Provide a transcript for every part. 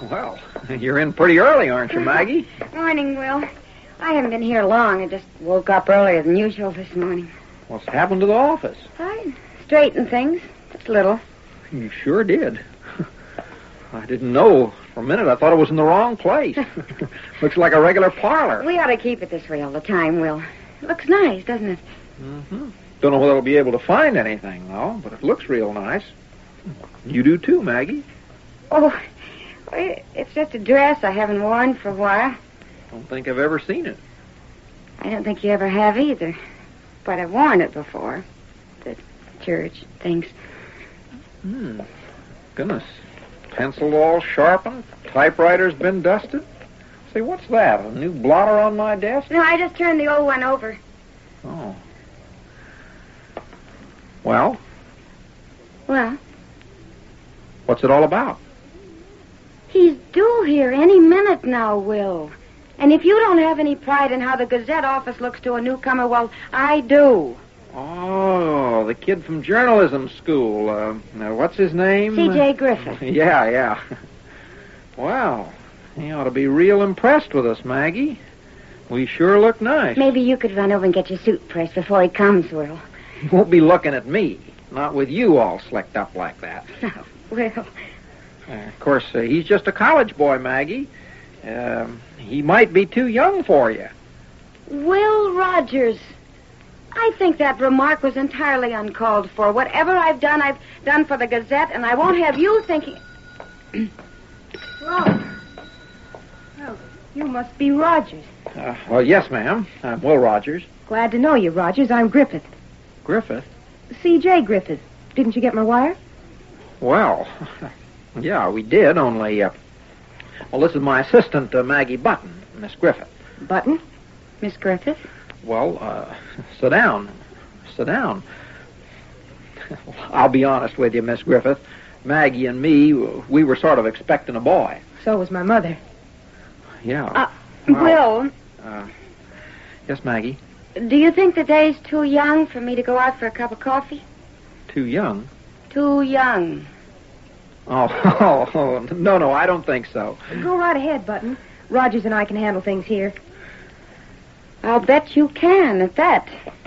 Well, you're in pretty early, aren't you, Maggie? Morning, Will. I haven't been here long. I just woke up earlier than usual this morning. What's happened to the office? I straightened things. Just a little. You sure did. I didn't know. For a minute, I thought it was in the wrong place. Looks like a regular parlor. We ought to keep it this way all the time, Will. It looks nice, doesn't it? Mm-hmm. Don't know whether I'll be able to find anything, though, but it looks real nice. You do, too, Maggie. Oh, it's just a dress I haven't worn for a while. Don't think I've ever seen it. I don't think you ever have either. But I've worn it before. The church, things. Goodness. Pencil all sharpened. Typewriter's been dusted. Say, what's that? A new blotter on my desk? No, I just turned the old one over. Oh. Well? Well? What's it all about? He's due here any minute now, Will. And if you don't have any pride in how the Gazette office looks to a newcomer, well, I do. Oh, the kid from journalism school. What's his name? C.J. Griffith. Yeah. Well, he ought to be real impressed with us, Maggie. We sure look nice. Maybe you could run over and get your suit pressed before he comes, Will. He won't be looking at me. Not with you all slicked up like that. No, Will. Of course, he's just a college boy, Maggie. He might be too young for you. Will Rogers. I think that remark was entirely uncalled for. Whatever I've done for the Gazette, and I won't have you thinking... Well, you must be Rogers. Well, yes, ma'am. I'm Will Rogers. Glad to know you, Rogers. I'm Griffith. Griffith? C.J. Griffith. Didn't you get my wire? Well, yeah, we did, only... Well, this is my assistant, Maggie Button, Miss Griffith. Button? Miss Griffith? Well, sit down. Sit down. I'll be honest with you, Miss Griffith. Maggie and me, we were sort of expecting a boy. So was my mother. Yeah. Will? Yes, Maggie? Do you think the day's too young for me to go out for a cup of coffee? Too young? Too young. Oh, no, I don't think so. Go right ahead, Button. Rogers and I can handle things here. I'll bet you can at that.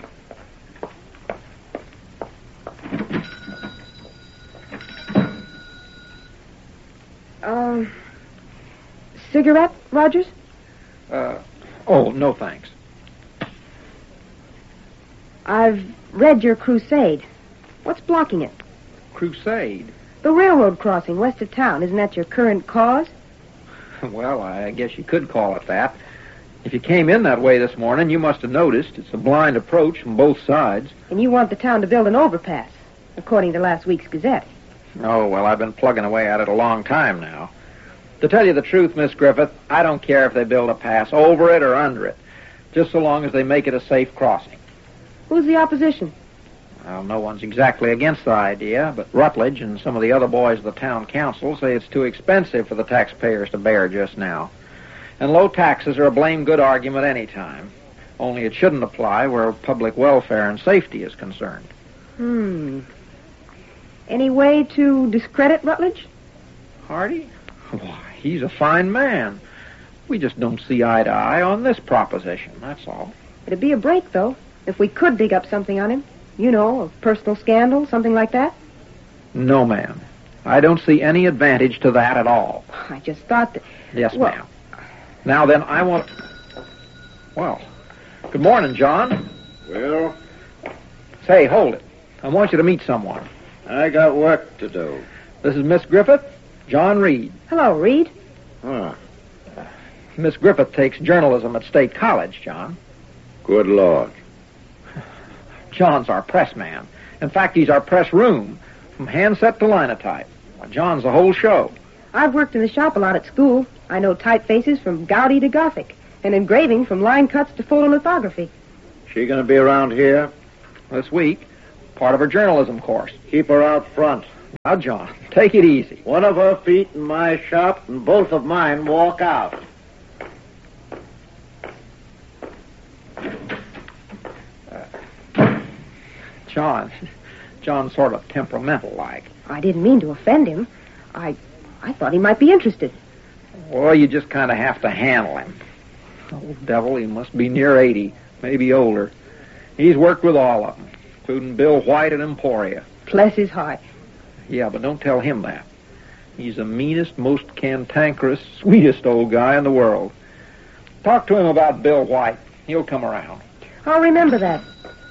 Cigarette, Rogers? No thanks. I've read your crusade. What's blocking it? Crusade? The railroad crossing west of town. Isn't that your current cause? Well, I guess you could call it that. If you came in that way this morning, you must have noticed it's a blind approach from both sides. And you want the town to build an overpass, according to last week's Gazette. Oh, well, I've been plugging away at it a long time now. To tell you the truth, Miss Griffith, I don't care if they build a pass over it or under it, just so long as they make it a safe crossing. Who's the opposition? Well, no one's exactly against the idea, but Rutledge and some of the other boys of the town council say it's too expensive for the taxpayers to bear just now. And low taxes are a blame good argument any time. Only it shouldn't apply where public welfare and safety is concerned. Any way to discredit Rutledge? Hardy? Why, he's a fine man. We just don't see eye to eye on this proposition, that's all. It'd be a break, though, if we could dig up something on him. You know, a personal scandal, something like that. No, ma'am. I don't see any advantage to that at all. I just thought that... Yes, ma'am. Now then, I want... Well, good morning, John. Well? Say, hold it. I want you to meet someone. I got work to do. This is Miss Griffith, John Reed. Hello, Reed. Huh. Miss Griffith takes journalism at State College, John. Good Lord. John's our press man. In fact, he's our press room, from handset to linotype. John's the whole show. I've worked in the shop a lot at school. I know typefaces from Gaudi to Gothic, and engraving from line cuts to photolithography. She gonna be around here? This week, part of her journalism course. Keep her out front. Now, John, take it easy. One of her feet in my shop, and both of mine walk out. John's sort of temperamental-like. I didn't mean to offend him. I thought he might be interested. Well, you just kind of have to handle him. Old devil, he must be near 80, maybe older. He's worked with all of them, including Bill White at Emporia. Bless his heart. Yeah, but don't tell him that. He's the meanest, most cantankerous, sweetest old guy in the world. Talk to him about Bill White. He'll come around. I'll remember that.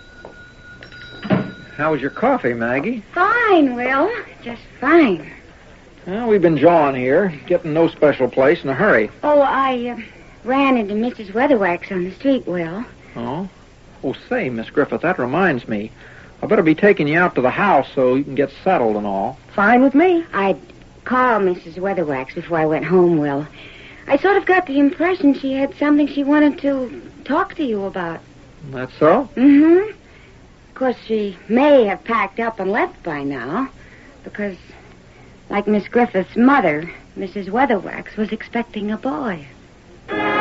How was your coffee, Maggie? Fine, Will. Just fine. Well, we've been jawing here, getting no special place in a hurry. Oh, I ran into Mrs. Weatherwax on the street, Will. Oh? Oh, say, Miss Griffith, that reminds me. I better be taking you out to the house so you can get settled and all. Fine with me. I'd called Mrs. Weatherwax before I went home, Will. I sort of got the impression she had something she wanted to talk to you about. That's so? Mm-hmm. Of course, she may have packed up and left by now, because, like Miss Griffith's mother, Mrs. Weatherwax was expecting a boy.